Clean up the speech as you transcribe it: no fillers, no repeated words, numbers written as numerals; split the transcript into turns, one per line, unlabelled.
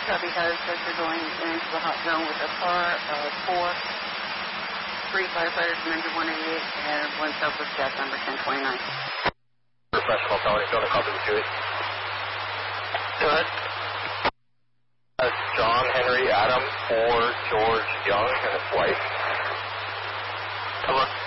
Copy has said you're going into the hot zone with a car of 3 firefighters from engine 188 and 1 Southwest gas number 1029.
Professional Tony, go to copy with you. Go ahead. That's John Henry Adam for George Young and his wife. Come on.